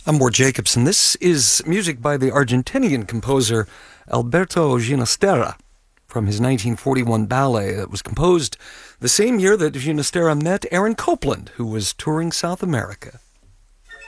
I'm Ward Jacobson. This is music by the Argentinian composer Alberto Ginastera from his 1941 ballet that was composed the same year that Ginastera met Aaron Copland, who was touring South America.